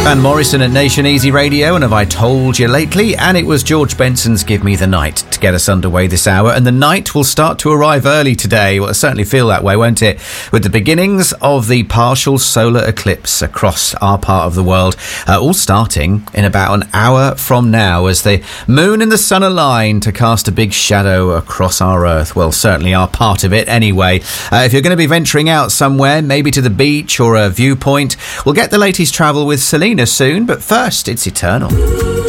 Van Morrison at Nation Easy Radio, and Have I Told You Lately? And it was George Benson's Give Me the Night to get us underway this hour. And the night will start to arrive early today. Well, it'll certainly feel that way, won't it? With the beginnings of the partial solar eclipse across our part of the world, all starting in about an hour from now as the moon and the sun align to cast a big shadow across our Earth. Well, certainly our part of it anyway. If you're going to be venturing out somewhere, maybe to the beach or a viewpoint, we'll get the latest travel with Selena soon, but first, it's Eternal.